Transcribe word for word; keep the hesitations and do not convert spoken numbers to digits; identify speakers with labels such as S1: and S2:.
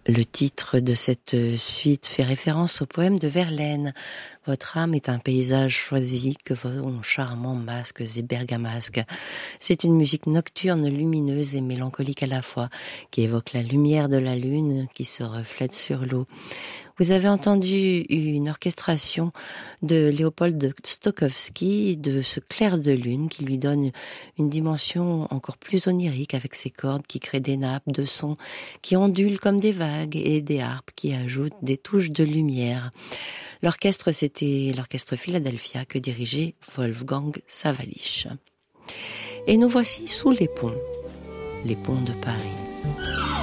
S1: Le titre de cette suite fait référence au poème de Verlaine. Votre âme est un paysage choisi que vos charmants masques et bergamasques. C'est une musique nocturne, lumineuse et mélancolique à la fois, qui évoque la lumière de la lune qui se reflète sur l'eau. Vous avez entendu une orchestration de Léopold Stokowski, de ce clair de lune qui lui donne une dimension encore plus onirique avec ses cordes qui créent des nappes de sons qui ondulent comme des vagues et des harpes qui ajoutent des touches de lumière. L'orchestre, c'était l'orchestre Philadelphia que dirigeait Wolfgang Sawallisch. Et nous voici sous les ponts, les ponts de Paris.